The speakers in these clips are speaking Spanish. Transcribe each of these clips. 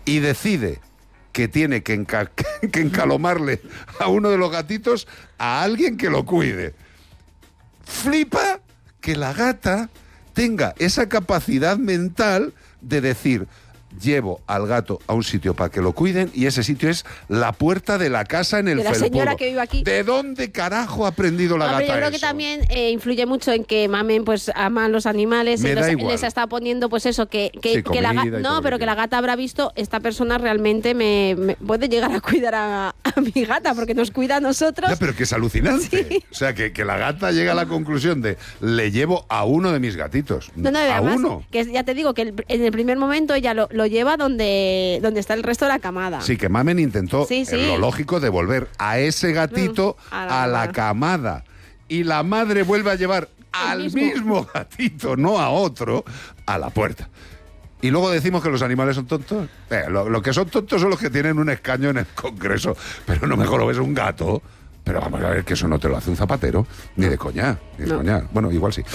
y decide que tiene que encalomarle a uno de los gatitos a alguien que lo cuide. Flipa que la gata tenga esa capacidad mental de decir: llevo al gato a un sitio para que lo cuiden, y ese sitio es la puerta de la casa en el de la Felpudo. señora que vive aquí. ¿De dónde carajo ha aprendido la Hombre, gata yo creo que eso? también influye mucho en que Mamen pues ama a los animales Me y da igual. les está poniendo pues eso, que Sí, que la comida y gata, todo no, lo pero que que la quiera. gata habrá visto, esta persona realmente me puede llegar a cuidar a mi gata, porque nos cuida a nosotros. Ya, pero que es alucinante. Sí. O sea, que la gata llega a la conclusión de: le llevo a uno de mis gatitos. No, a además, uno. que ya te digo que en el primer momento ella lo lleva donde está el resto de la camada. Sí, que Mamen intentó, Sí, sí. lo lógico, devolver a ese gatito a a la la camada. Y la madre vuelve a llevar al mismo gatito, no a otro, a la puerta. Y luego decimos que los animales son tontos. Lo que son tontos son los que tienen un escaño en el Congreso. Pero no mejor lo ves un gato. Pero vamos a ver que eso no te lo hace un zapatero. Ni de coña. Ni de No. coña. Bueno, igual sí.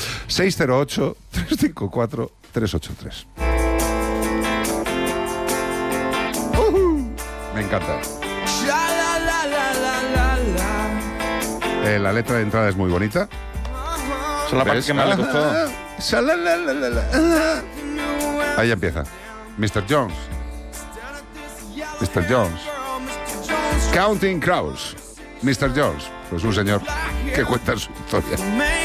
608-354-383. Me encanta. La letra de entrada es muy bonita. Esa es la parte que más le costó. Ahí empieza. Mr. Jones. Mr. Jones. Counting Crows. Mr. Jones. Pues un señor que cuenta su historia.